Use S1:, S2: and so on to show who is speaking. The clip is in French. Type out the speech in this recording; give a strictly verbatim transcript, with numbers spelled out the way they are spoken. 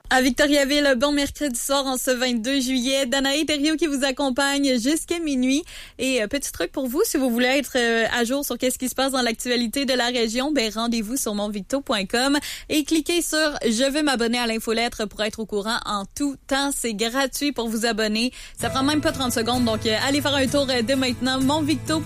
S1: À Victoriaville, bon mercredi soir en ce vingt-deux juillet. Danae Thériault qui vous accompagne jusqu'à minuit. Et euh, petit truc pour vous, si vous voulez être euh, à jour sur qu'est-ce qui se passe dans l'actualité de la région, ben rendez-vous sur monvicto point com et cliquez sur « Je veux m'abonner à l'infolettre » pour être au courant en tout temps. C'est gratuit pour vous abonner. Ça prend même pas trente secondes, donc euh, allez faire un tour euh, dès maintenant, monvicto point com.